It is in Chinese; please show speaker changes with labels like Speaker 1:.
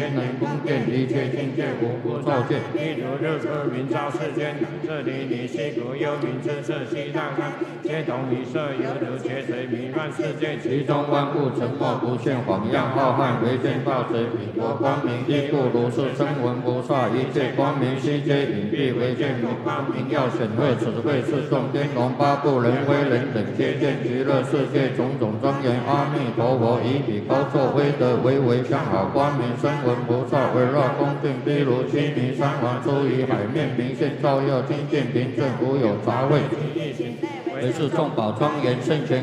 Speaker 1: 天人宫殿，一切境界无不照见。
Speaker 2: 譬如日出明照世间，这里你西古幽冥之色西藏汉，皆同一色，犹如劫水弥漫世界，
Speaker 1: 其中万物沉默不现，晃漾浩瀚，唯见大水彼国光明。亦故如是声闻菩萨，一切光明悉皆隐蔽，唯见佛光明耀显慧。此谓是众天龙八部人威人等，皆见极乐世界种种庄严。阿弥陀佛，以彼高作威德，为相好光明声闻菩萨，围绕恭敬，譬如须弥山王出于海面，明现照耀，清净平正，无有杂秽。为是众宝庄严圣贤。